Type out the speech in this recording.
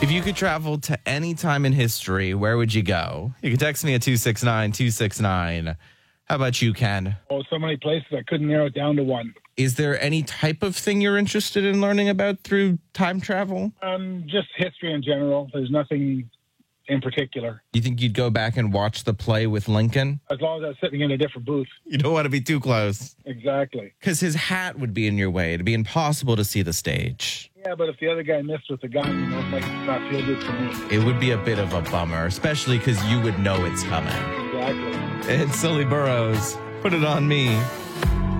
If you could travel to any time in history, where would you go? You can text me at 269-269. How about you, Ken? Oh, so many places I couldn't narrow it down to one. Is there any type of thing you're interested in learning about through time travel? Just history in general. There's nothing in particular. You think you'd go back and watch the play with Lincoln? As long as I was sitting in a different booth. You don't want to be too close. Exactly. Because his hat would be in your way. It'd be impossible to see the stage. Yeah, but if the other guy missed with the gun, it might not feel good for me. It would be a bit of a bummer, especially because you would know it's coming. Exactly. It's Silly Burrows. Put it on me.